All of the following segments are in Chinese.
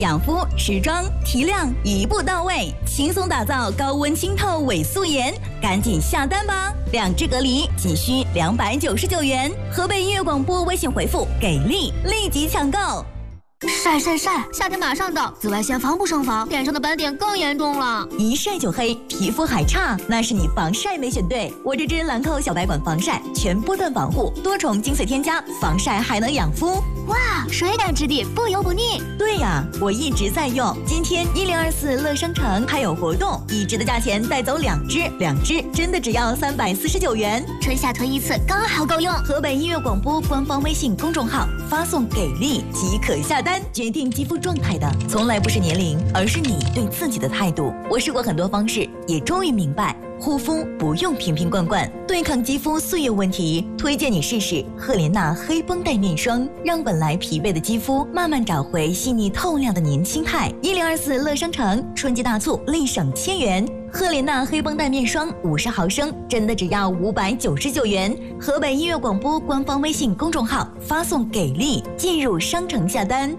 养肤、持妆、提亮一步到位，轻松打造高温清透伪素颜，赶紧下单吧！2支隔离仅需299元，河北音乐广播微信回复“给力”立即抢购。 晒晒晒！夏天马上到，紫外线防不胜防，脸上的斑点更严重了。 一晒就黑，皮肤还差，那是你防晒没选对。我这支兰蔻小白管防晒，全波段防护，多重精粹添加，防晒还能养肤。 哇，水感质地，不油不腻。 对呀，我一直在用。今天1024乐商城还有活动，1支的价钱带走2支，2支真的只要349元。 春夏囤一次刚好够用。 河北音乐广播官方微信公众号发送“给力”即可下单。决定肌肤状态的从来不是年龄，而是你对自己的态度。我试过很多方式，也终于明白，护肤不用瓶瓶罐罐，对抗肌肤岁月问题，推荐你试试赫莲娜黑绷带面霜，让本来疲惫的肌肤慢慢找回细腻透亮的年轻态。1024乐商城春季大促，立省1000元。赫莲娜黑绷带面霜50毫升，真的只要599元。河北音乐广播官方微信公众号发送“给力”进入商城下单。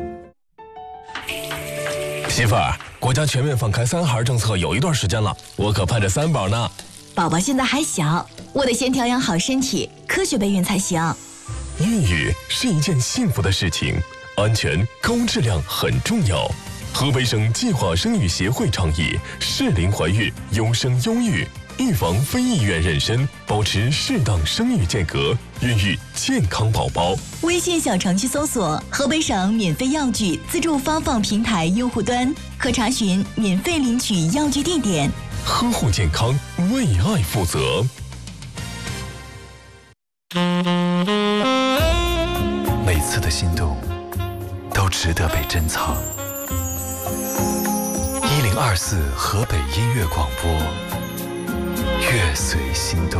媳妇儿，国家全面放开3孩政策有一段时间了，我可盼着3宝呢。 宝宝现在还小，我得先调养好身体，科学备孕才行。 孕育是一件幸福的事情，安全高质量很重要。河北省计划生育协会倡议适龄怀孕，优生优育，预防非意愿妊娠，保持适当生育间隔，孕育健康宝宝。 微信小程序搜索河北省免费药具自助发放平台用户端，可查询免费领取药具地点。 呵护健康，为爱负责。 每次的心动都值得被珍藏。1024河北音乐广播，乐随心动。